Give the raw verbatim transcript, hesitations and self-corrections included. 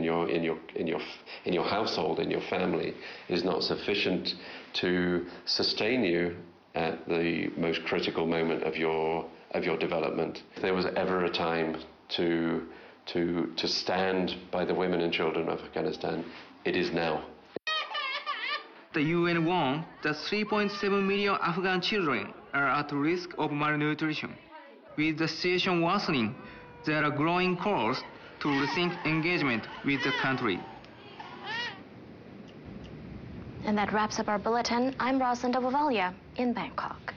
your in your in your in your household, in your family, is not sufficient to sustain you at the most critical moment of your of your development. If there was ever a time to to to stand by the women and children of Afghanistan, it is now. The U N warned that three point seven million Afghan children are at risk of malnutrition. With the situation worsening, there are growing calls to rethink engagement with the country. And that wraps up our bulletin. I'm Rosalind Obavalia in Bangkok.